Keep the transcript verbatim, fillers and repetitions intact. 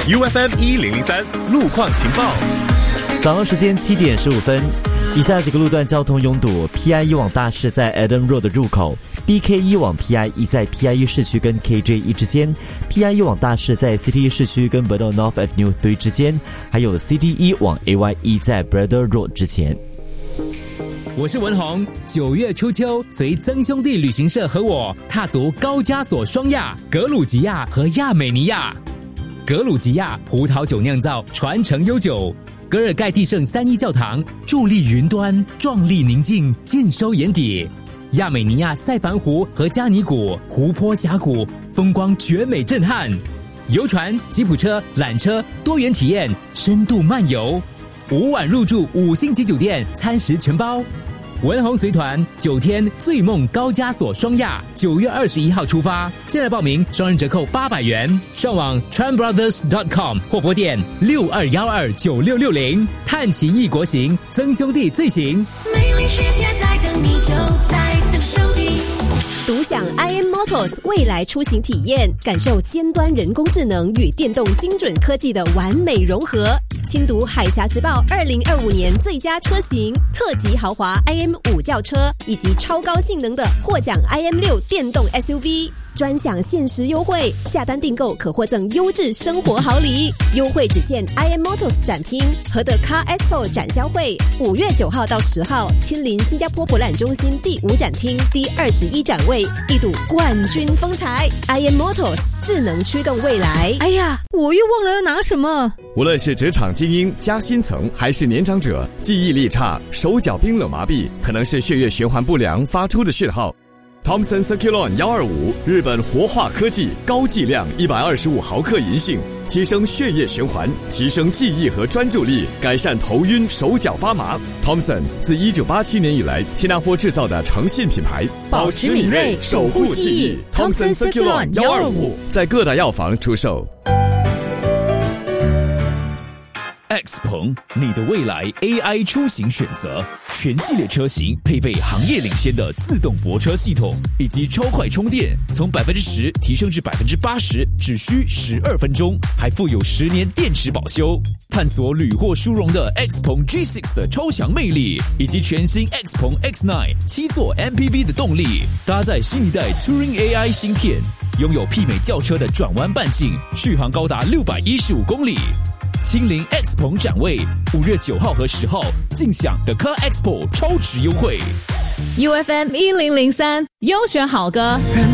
U F M 一零零三路况情报。 早上时间七点十五分，以下几个路段交通拥堵 ：P I E 往大市在 Adam Road 的入口 ；B K E 往 P I E 在 P I E 市区跟 K J E 之间 ；P I E 往大市在 C T E 市区跟 Bedok North Avenue 堆之间，还有 C T E 往 A Y E 在 Braddell Road 之前。 我是文宏，九月初秋，随曾兄弟旅行社和我踏足高加索双亚、格鲁吉亚和亚美尼亚。格鲁吉亚葡萄酒酿造传承悠久，格尔盖蒂圣三一教堂伫立云端，壮丽宁静，尽收眼底。亚美尼亚塞凡湖和加尼谷湖泊峡谷风光绝美震撼，游船、吉普车、缆车多元体验，深度漫游。五晚入住五星级酒店，餐食全包。文宏随团九天醉梦高加索双亚，九月二十一号出发。现在报名，双人折扣八百元。上网 tran brothers dot com 或拨电六二幺二九六六零。探奇异国行，曾兄弟最行。 美丽世界在等你，就在曾兄弟。 独享 I M Motors 未来出行体验，感受尖端人工智能与电动精准科技的完美融合。亲读海峡时报二零二五年最佳车型，特级豪华 I M 五轿车，以及超高性能的获奖 I M 六电动 S U V。专享限时优惠，下单订购可获赠优质生活好礼。优惠只限 I M Motors 展厅和的 Car Expo 展销会，五月九号到十号，亲临新加坡博览中心第五展厅第二十一展位，一睹冠军风采。I M Motors 智能驱动未来。 哎呀，我又忘了要拿什么。 无论是职场精英、加薪层，还是年长者，记忆力差、手脚冰冷麻痹，可能是血液循环不良发出的讯号。Thomson Circulon 一二五，日本活化科技，高剂量一百二十五毫克银杏，提升血液循环，提升记忆和专注力，改善头晕、手脚发麻。Thomson 自一九八七年以来，新加坡制造的诚信品牌， 保持敏锐，守护记忆。Thomson Circulon 一二五， 在各大药房出售。 X 鹏，你的未来 A I 出行选择，全系列车型配备行业领先的自动泊车系统以及超快充电，从百分之十提升至百分之八十，只需十二分钟，还附有十年电池保修。探索屡获殊荣的 X 鹏 G 六 的超强魅力，以及全新 X 鹏 X 九 七座 M P V 的动力，搭载新一代 Touring A I 芯片，拥有媲美轿车的转弯半径，续航高达六百一十五公里。亲临 X 鹏展位，五月九号和十号，尽享 The Car Expo 超值优惠。 U F M 一零零三优选好歌。